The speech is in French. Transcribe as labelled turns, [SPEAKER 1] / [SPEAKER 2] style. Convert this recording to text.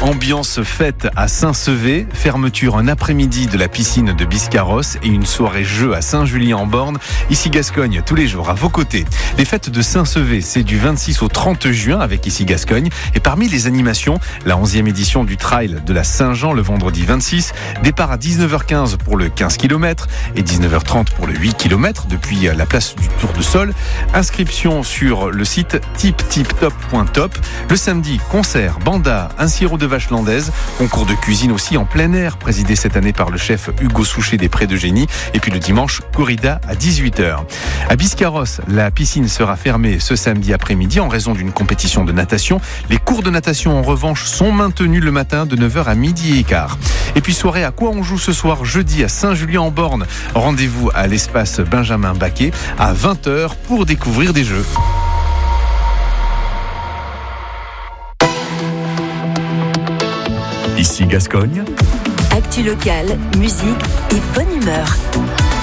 [SPEAKER 1] Ambiance fête à Saint-Sevé, fermeture un après-midi de la piscine de Biscarrosse et une soirée jeu à Saint-Julien-en-Borne. Ici Gascogne, tous les jours à vos côtés. Les fêtes de Saint-Sevé, c'est du 26 au 30 juin avec Ici Gascogne. Et parmi les animations, la 11e édition du trail de la Saint-Jean le vendredi 26. Départ à 19h15 pour le 15 km et 19h30 pour le 8 km depuis la place du Tour de Sol. Inscription sur le site tiptiptop.top. Le samedi, concert, banda, un sirop de vache landaise, concours de cuisine aussi en plein air, présidé cette année par le chef Hugo Souchet des Prés de Génie. Et puis le dimanche, corrida à 18h. À Biscarrosse, la piscine sera fermée ce samedi après-midi en raison d'une compétition de natation. Les cours de natation, en revanche, sont maintenus le matin de 9h à midi et quart. Et puis soirée à quoi on joue ce soir, jeudi à Saint-Julien-en-Borne. Rendez-vous à l'espace Benjamin Baquet à 20h pour découvrir des jeux.
[SPEAKER 2] Ici Gascogne.
[SPEAKER 3] Actu locale, musique et bonne humeur.